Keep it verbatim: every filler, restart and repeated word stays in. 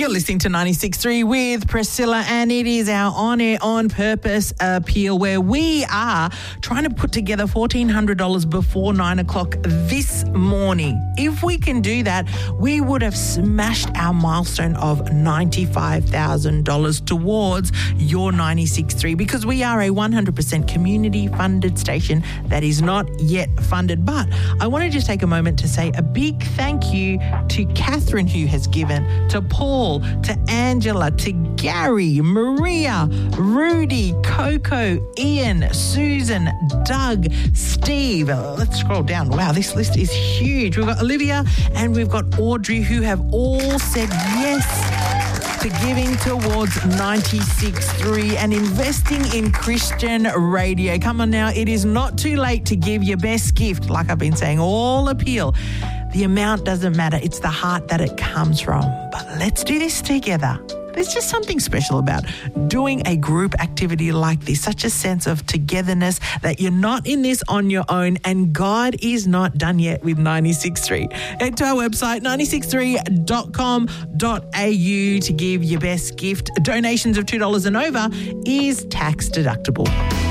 You're listening to ninety-six point three with Priscilla, and it is our on-air, on-purpose appeal where we are trying to put together fourteen hundred dollars before nine o'clock this morning. If we can do that, we would have smashed our milestone of ninety-five thousand dollars towards your ninety-six point three, because we are a one hundred percent community-funded station that is not yet funded. But I want to just take a moment to say a big thank you to Catherine, who has given, to Paul, to Angela, to Gary, Maria, Rudy, Coco, Ian, Susan, Doug, Steve. Uh, let's scroll down. Wow, this list is huge. We've got Olivia and we've got Audrey, who have all said yes to giving towards ninety-six point three and investing in Christian radio. Come on now, it is not too late to give your best gift. Like I've been saying, all appeal. The amount doesn't matter. It's the heart that it comes from. But let's do this together. There's just something special about doing a group activity like this, such a sense of togetherness that you're not in this on your own, and God is not done yet with ninety-six point three. Head to our website, ninety-six three dot com dot a u to give your best gift. Donations of two dollars and over is tax deductible.